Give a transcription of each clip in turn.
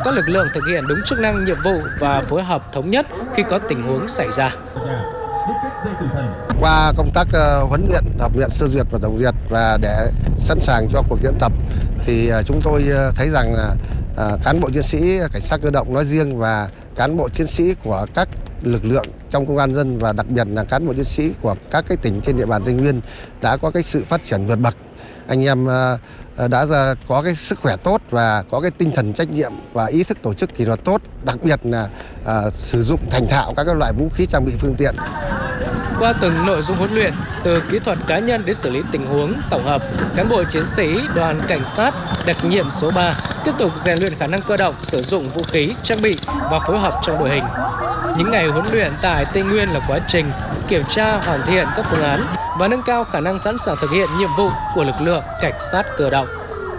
các lực lượng thực hiện đúng chức năng nhiệm vụ và phối hợp thống nhất khi có tình huống xảy ra. Qua công tác huấn luyện, tập luyện sơ duyệt và tổng duyệt và để sẵn sàng cho cuộc diễn tập thì chúng tôi thấy rằng là cán bộ chiến sĩ cảnh sát cơ động nói riêng và cán bộ chiến sĩ của các lực lượng trong công an nhân dân và đặc biệt là cán bộ chiến sĩ của các cái tỉnh trên địa bàn Tây Nguyên đã có cái sự phát triển vượt bậc. Anh em đã có cái sức khỏe tốt và có cái tinh thần trách nhiệm và ý thức tổ chức kỷ luật tốt, đặc biệt là sử dụng thành thạo các loại vũ khí trang bị phương tiện. Qua từng nội dung huấn luyện, từ kỹ thuật cá nhân đến xử lý tình huống tổng hợp, cán bộ chiến sĩ đoàn cảnh sát đặc nhiệm số 3 tiếp tục rèn luyện khả năng cơ động, sử dụng vũ khí, trang bị và phối hợp trong đội hình. Những ngày huấn luyện tại Tây Nguyên là quá trình kiểm tra hoàn thiện các phương án và nâng cao khả năng sẵn sàng thực hiện nhiệm vụ của lực lượng cảnh sát cơ động.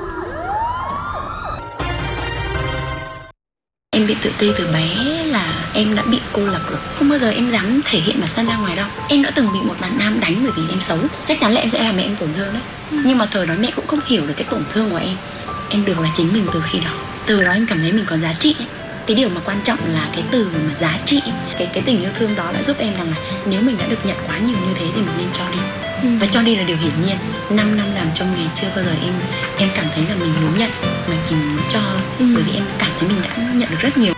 Em bị tự ti từ bé là em đã bị cô lập rồi. Không bao giờ em dám thể hiện bản thân ra ngoài đâu. Em đã từng bị một bạn nam đánh bởi vì em xấu. Chắc chắn là em sẽ làm mẹ em tổn thương đấy. Nhưng mà thời đó mẹ cũng không hiểu được cái tổn thương của em. Em được là chính mình từ khi đó. Từ đó em cảm thấy mình có giá trị ấy. Cái điều mà quan trọng là cái từ mà giá trị, cái tình yêu thương đó đã giúp em rằng là nếu mình đã được nhận quá nhiều như thế thì mình nên cho đi. Và cho đi là điều hiển nhiên. 5 năm làm trong nghề chưa bao giờ em cảm thấy là mình muốn nhận, mà chỉ muốn cho, bởi vì em cảm thấy mình đã nhận được rất nhiều.